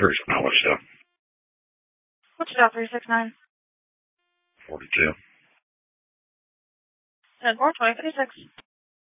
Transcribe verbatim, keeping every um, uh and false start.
Three dollars still. What's your three six nine? Forty-two. Ten four twenty fifty six.